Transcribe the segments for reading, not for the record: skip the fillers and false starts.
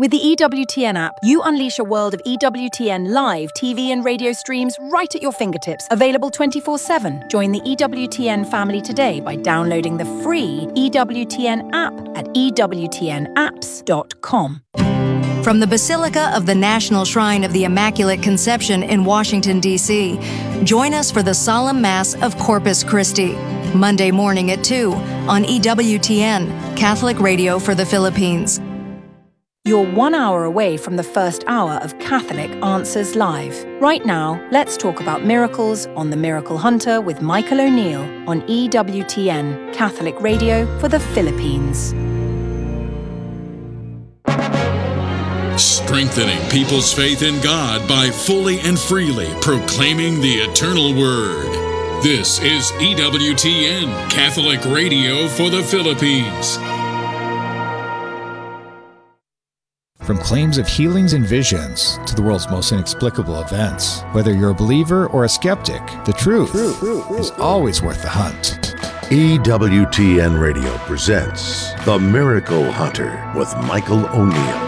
With the EWTN app, you unleash a world of EWTN live TV and radio streams right at your fingertips, available 24/7. Join the EWTN family today by downloading the free EWTN app at ewtnapps.com. From the Basilica of the National Shrine of the Immaculate Conception in Washington, D.C., join us for the Solemn Mass of Corpus Christi, Monday morning at 2 on EWTN, Catholic Radio for the Philippines. You're 1 hour away from the first hour of Catholic Answers Live. Right now, let's talk about miracles on The Miracle Hunter with Michael O'Neill on EWTN, Catholic Radio for the Philippines. Strengthening people's faith in God by fully and freely proclaiming the eternal Word. This is EWTN, Catholic Radio for the Philippines. From claims of healings and visions to the world's most inexplicable events, whether you're a believer or a skeptic, the truth is always worth the hunt. EWTN Radio presents The Miracle Hunter with Michael O'Neill.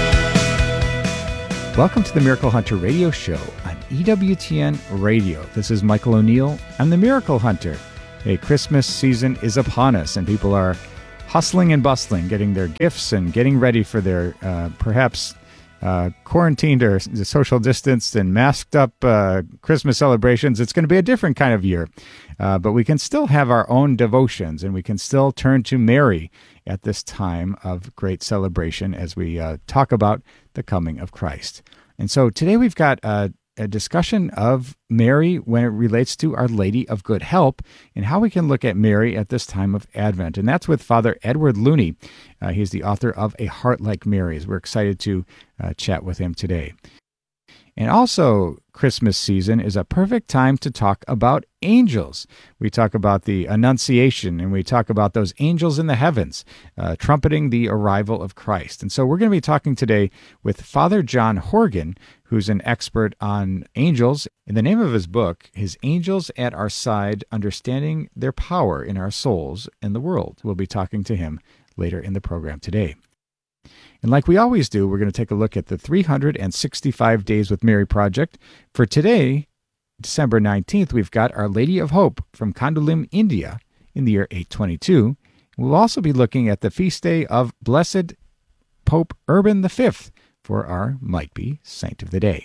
Welcome to the Miracle Hunter Radio Show on EWTN Radio. This is Michael O'Neill. I'm the Miracle Hunter. Hey, Christmas season is upon us, and people are hustling and bustling, getting their gifts and getting ready for their perhaps quarantined or social distanced and masked up Christmas celebrations. It's going to be a different kind of year, but we can still have our own devotions, and we can still turn to Mary at this time of great celebration as we talk about the coming of Christ. And so today we've got a discussion of Mary when it relates to Our Lady of Good Help and how we can look at Mary at this time of Advent. And that's with Father Edward Looney. He's the author of A Heart Like Mary's. We're excited to chat with him today. And also, Christmas season is a perfect time to talk about angels. We talk about the Annunciation, and we talk about those angels in the heavens, trumpeting the arrival of Christ. And so we're going to be talking today with Father John Horgan, who's an expert on angels. In the name of his book, His Angels at Our Side, Understanding Their Power in Our Souls and the World. We'll be talking to him later in the program today. And like we always do, we're going to take a look at the 365 Days with Mary project. For today, December 19th, we've got Our Lady of Hope from Candolim, India, in the year 822. We'll also be looking at the feast day of Blessed Pope Urban V for our Might-Be Saint of the Day.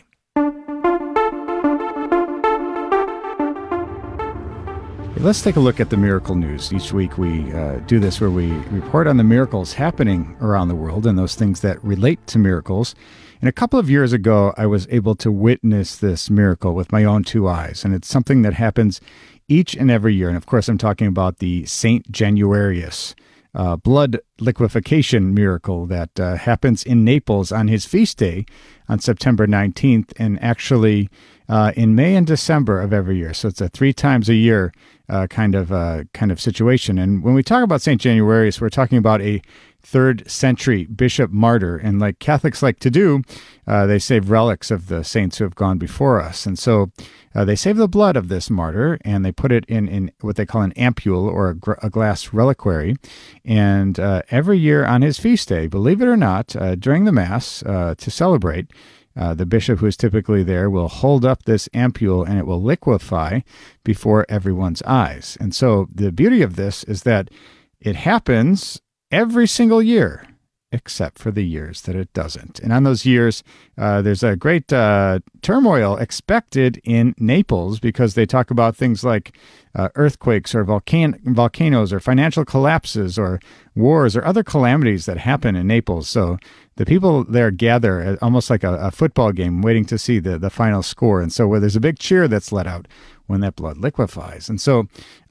Let's take a look at the miracle news. Each week we do this where we report on the miracles happening around the world and those things that relate to miracles. And a couple of years ago, I was able to witness this miracle with my own two eyes. And it's something that happens each and every year. And of course, I'm talking about the St. Januarius blood liquefaction miracle that happens in Naples on his feast day on September 19th, and actually in May and December of every year. So it's a 3 times a year kind of situation. And when we talk about St. Januarius, we're talking about a 3rd century bishop martyr. And like Catholics like to do, they save relics of the saints who have gone before us. And so they save the blood of this martyr, and they put it in what they call an ampule, or a glass reliquary. And every year on his feast day, believe it or not, during the Mass to celebrate, the bishop who is typically there will hold up this ampule, and it will liquefy before everyone's eyes. And so the beauty of this is that it happens every single year, except for the years that it doesn't. And on those years, there's a great turmoil expected in Naples, because they talk about things like earthquakes or volcanoes or financial collapses or wars or other calamities that happen in Naples. So the people there gather almost like a football game, waiting to see the final score. And so where there's a big cheer that's let out when that blood liquefies. And so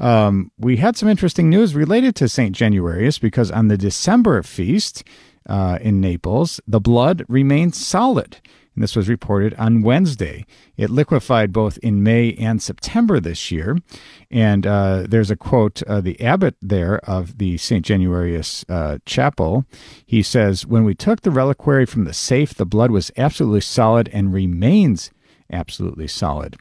we had some interesting news related to St. Januarius, because on the December feast in Naples, the blood remained solid. And this was reported on Wednesday. It liquefied both in May and September this year. And there's a quote, the abbot there of the St. Januarius chapel, he says, "When we took the reliquary from the safe, the blood was absolutely solid and remains absolutely solid."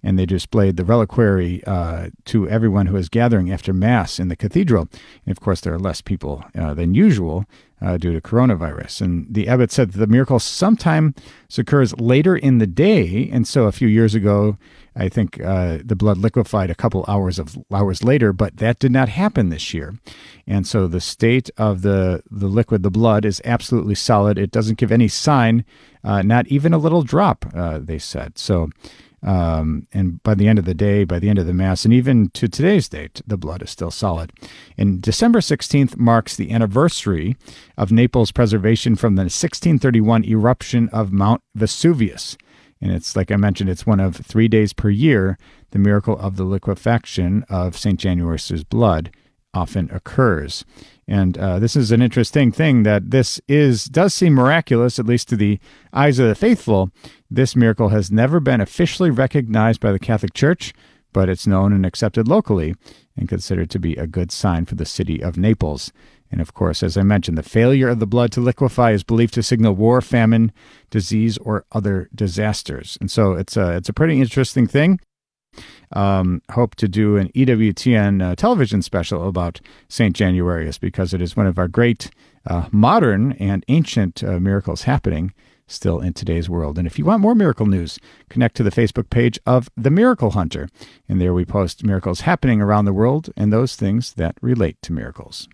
and they displayed the reliquary to everyone who was gathering after Mass in the cathedral. And of course, there are less people than usual due to coronavirus. And the abbot said that the miracle sometimes occurs later in the day, and so a few years ago, I think the blood liquefied a couple hours later, but that did not happen this year. And so the state of the liquid, the blood, is absolutely solid. It doesn't give any sign, not even a little drop, they said. So, and by the end of the day, by the end of the Mass, and even to today's date, the blood is still solid. And December 16th marks the anniversary of Naples' preservation from the 1631 eruption of Mount Vesuvius. And it's, like I mentioned, it's one of 3 days per year the miracle of the liquefaction of St. Januarius' blood often occurs. And this is an interesting thing, that this does seem miraculous, at least to the eyes of the faithful. This miracle has never been officially recognized by the Catholic Church, but it's known and accepted locally and considered to be a good sign for the city of Naples. And of course, as I mentioned, the failure of the blood to liquefy is believed to signal war, famine, disease, or other disasters. And so it's a pretty interesting thing. Hope to do an EWTN television special about St. Januarius, because it is one of our great modern and ancient miracles happening still in today's world. And if you want more miracle news, connect to the Facebook page of The Miracle Hunter. And there we post miracles happening around the world and those things that relate to miracles.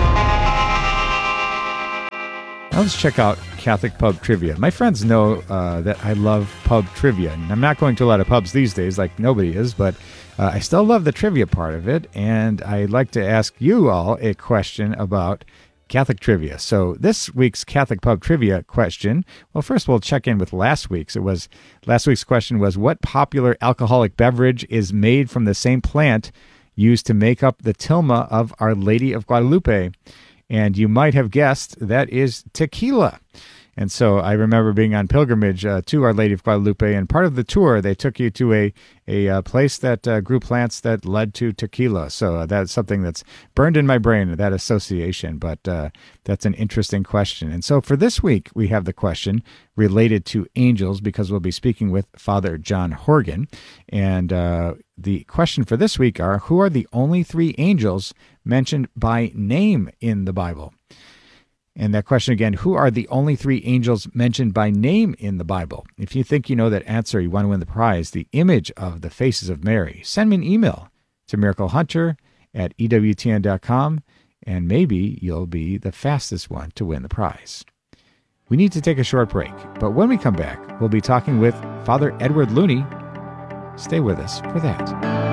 Now let's check out Catholic pub trivia. My friends know that I love pub trivia. And I'm not going to a lot of pubs these days, like nobody is, but I still love the trivia part of it. And I'd like to ask you all a question about Catholic trivia. So this week's Catholic pub trivia question, well, first we'll check in with last week's. Last week's question was, what popular alcoholic beverage is made from the same plant used to make up the tilma of Our Lady of Guadalupe? And you might have guessed that is tequila. And so I remember being on pilgrimage to Our Lady of Guadalupe, and part of the tour, they took you to a place that grew plants that led to tequila. So that's something that's burned in my brain, that association. But that's an interesting question. And so for this week, we have the question related to angels, because we'll be speaking with Father John Horgan. And the question for this week are, who are the only three angels mentioned by name in the Bible? And that question again, who are the only three angels mentioned by name in the Bible? If you think you know that answer, you want to win the prize, the image of the faces of Mary, send me an email to miraclehunter@ewtn.com, and maybe you'll be the fastest one to win the prize. We need to take a short break, but when we come back, we'll be talking with Father Edward Looney. Stay with us for that.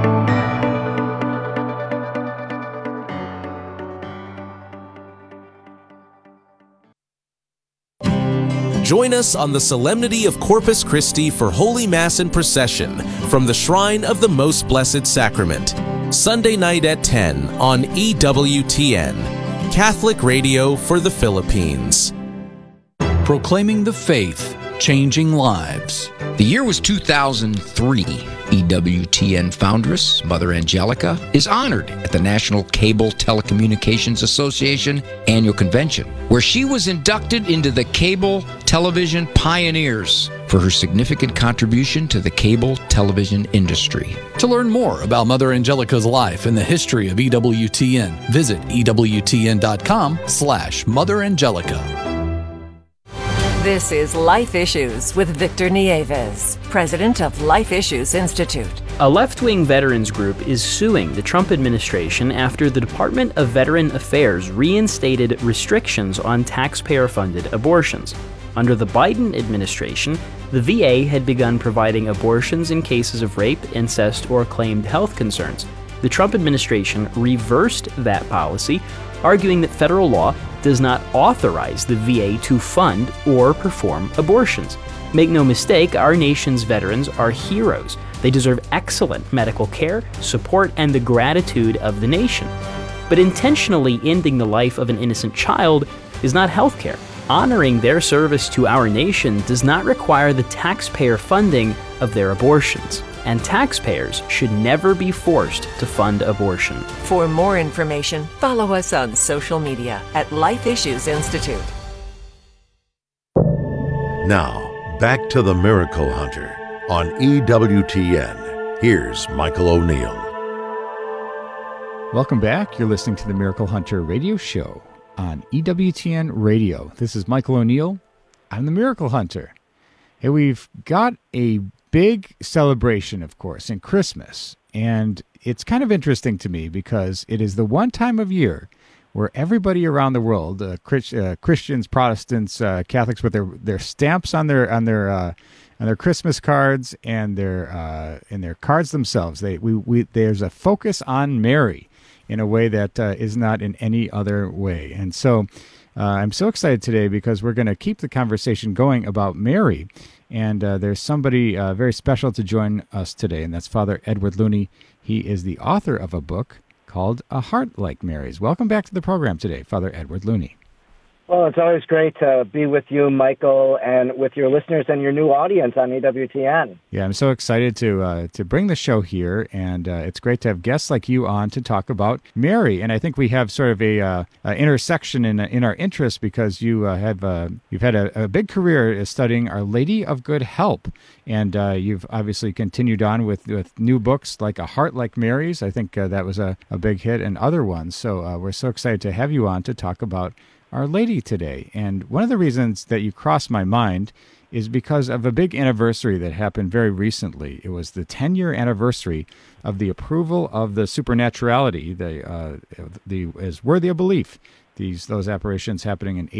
Join us on the Solemnity of Corpus Christi for Holy Mass and Procession from the Shrine of the Most Blessed Sacrament, Sunday night at 10 on EWTN, Catholic Radio for the Philippines. Proclaiming the faith, changing lives. The year was 2003. EWTN foundress, Mother Angelica, is honored at the National Cable Telecommunications Association Annual Convention, where she was inducted into the Cable Television Pioneers for her significant contribution to the cable television industry. To learn more about Mother Angelica's life and the history of EWTN, visit EWTN.com/Mother Angelica. This is Life Issues with Victor Nieves, president of Life Issues Institute. A left-wing veterans group is suing the Trump administration after the Department of Veteran Affairs reinstated restrictions on taxpayer-funded abortions. Under the Biden administration, the VA had begun providing abortions in cases of rape, incest, or claimed health concerns. The Trump administration reversed that policy, arguing that federal law does not authorize the VA to fund or perform abortions. Make no mistake, our nation's veterans are heroes. They deserve excellent medical care, support, and the gratitude of the nation. But intentionally ending the life of an innocent child is not healthcare. Honoring their service to our nation does not require the taxpayer funding of their abortions. And taxpayers should never be forced to fund abortion. For more information, follow us on social media at Life Issues Institute. Now, back to the Miracle Hunter on EWTN. Here's Michael O'Neill. Welcome back. You're listening to the Miracle Hunter radio show on EWTN Radio. This is Michael O'Neill. I'm the Miracle Hunter. Hey, we've got a big celebration, of course, in Christmas. And it's kind of interesting to me because it is the one time of year where everybody around the world, Christians, Protestants, Catholics, with their stamps on their Christmas cards and their cards themselves, there's a focus on Mary in a way that is not in any other way. And so I'm so excited today because we're going to keep the conversation going about Mary. And there's somebody very special to join us today, and that's Father Edward Looney. He is the author of a book called A Heart Like Mary's. Welcome back to the program today, Father Edward Looney. Well, it's always great to be with you, Michael, and with your listeners and your new audience on EWTN. Yeah, I'm so excited to bring the show here, and it's great to have guests like you on to talk about Mary. And I think we have sort of a intersection in our interests because you've had a big career studying Our Lady of Good Help, and you've obviously continued on with new books like A Heart Like Mary's. I think that was a big hit, and other ones. So we're so excited to have you on to talk about Our Lady today. And one of the reasons that you crossed my mind is because of a big anniversary that happened very recently. It was the 10-year anniversary of the approval of the supernaturality, the as worthy of belief. Those apparitions happening in